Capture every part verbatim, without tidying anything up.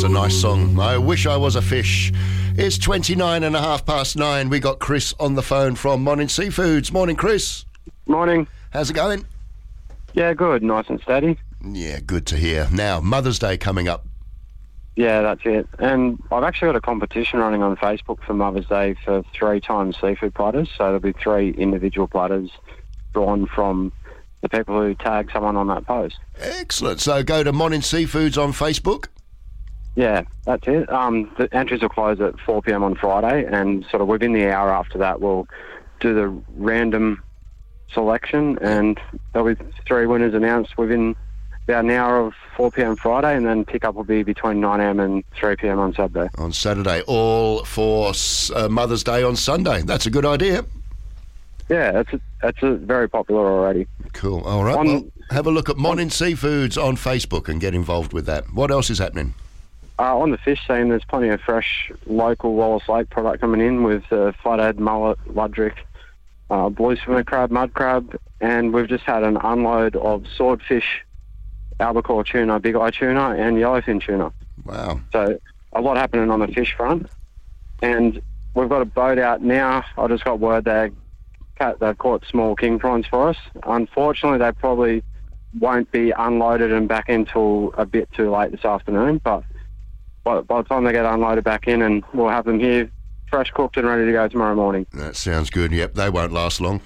a nice song. I wish I was a fish. It's twenty-nine and a half past nine. We got Chris on the phone from Morning Seafoods. Morning, Chris. Morning. How's it going? Yeah, good. Nice and steady. Yeah, good to hear. Now, Mother's Day coming up. Yeah, that's it. And I've actually got a competition running on Facebook for Mother's Day for three times seafood platters. So there'll be three individual platters drawn from the people who tag someone on that post. Excellent. So go to Morning Seafoods on Facebook. Yeah, that's it. Um, the entries will close at four p.m. on Friday, and sort of within the hour after that, we'll do the random selection, and there'll be three winners announced within about an hour of four p.m. Friday, and then pick-up will be between nine a.m. and three p.m. on Saturday. On Saturday, all for uh, Mother's Day on Sunday. That's a good idea. Yeah, that's a, that's a very popular already. Cool. All right. On, well, have a look at Morning Seafoods on Facebook and get involved with that. What else is happening? Uh, on the fish scene, there's plenty of fresh local Wallace Lake product coming in with uh, flathead, mullet, ludrick, uh, blue swimmer crab, mud crab, and we've just had an unload of swordfish, albacore tuna, big eye tuna, and yellowfin tuna. Wow. So a lot happening on the fish front. And we've got a boat out now. I just got word they they've caught small king prawns for us. Unfortunately, they probably won't be unloaded and back until a bit too late this afternoon, but by, by the time they get unloaded back in, and we'll have them here fresh cooked and ready to go tomorrow morning. That sounds good. Yep, they won't last long.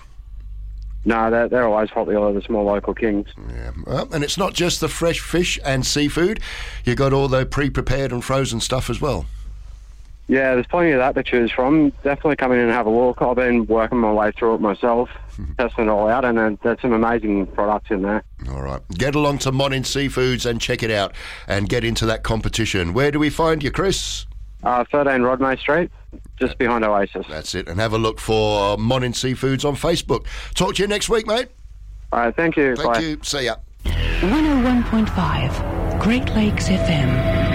No, they're, they're always popular, the small local kings. Yeah, well, and it's not just the fresh fish and seafood. You've got all the pre-prepared and frozen stuff as well. Yeah, there's plenty of that to choose from. Definitely come in and have a look. I've been working my way through it myself, testing it all out, and uh, there's some amazing products in there. All right. Get along to Morning Seafoods and check it out and get into that competition. Where do we find you, Chris? Uh, thirteen Rodmay Street, just behind Oasis. That's it. And have a look for Morning Seafoods on Facebook. Talk to you next week, mate. All right, thank you. Thank Bye. you. See ya. one oh one point five Great Lakes F M.